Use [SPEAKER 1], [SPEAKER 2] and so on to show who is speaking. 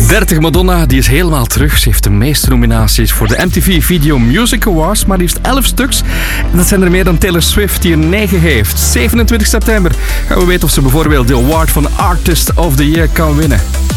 [SPEAKER 1] 30 Madonna, die is helemaal terug. Ze heeft de meeste nominaties voor de MTV Video Music Awards, maar liefst 11 stuks. En dat zijn er meer dan Taylor Swift, die er 9 heeft. 27 september gaan we weten of ze bijvoorbeeld de award van Artist of the Year kan winnen.